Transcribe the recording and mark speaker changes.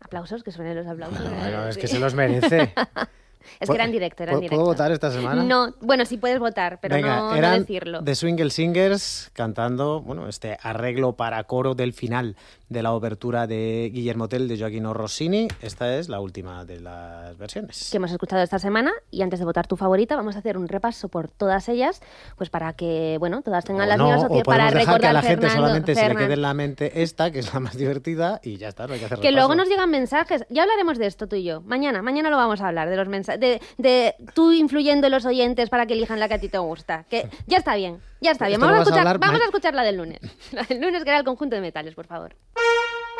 Speaker 1: Aplausos, que suenen los aplausos.
Speaker 2: Bueno, es que se los merece.
Speaker 1: Es que era en directo,
Speaker 2: ¿Puedo votar esta semana?
Speaker 1: No, bueno, sí puedes votar, pero
Speaker 2: Venga,
Speaker 1: no
Speaker 2: eran
Speaker 1: decirlo.
Speaker 2: The Swingle Singers cantando, bueno, este arreglo para coro del final de la obertura de Guillermo Tell de Gioachino Rossini. Esta es la última de las versiones
Speaker 1: Que hemos escuchado esta semana, y antes de votar tu favorita vamos a hacer un repaso por todas ellas, pues para que, bueno, todas tengan las mismas opciones, para
Speaker 2: dejar
Speaker 1: recordar
Speaker 2: que a la gente
Speaker 1: Fernando,
Speaker 2: solamente se le quede en la mente esta, que es la más divertida, y ya está, no hay que hacer
Speaker 1: que
Speaker 2: repaso.
Speaker 1: luego nos llegan mensajes. Ya hablaremos de esto tú y yo. Mañana lo vamos a hablar, de los mensajes, de tú influyendo en los oyentes para que elijan la que a ti te gusta. Que ya está bien.
Speaker 2: Esto
Speaker 1: Vamos a
Speaker 2: lo vas a hablar
Speaker 1: escuchar la del lunes. La del lunes, que era el conjunto de metales, por favor.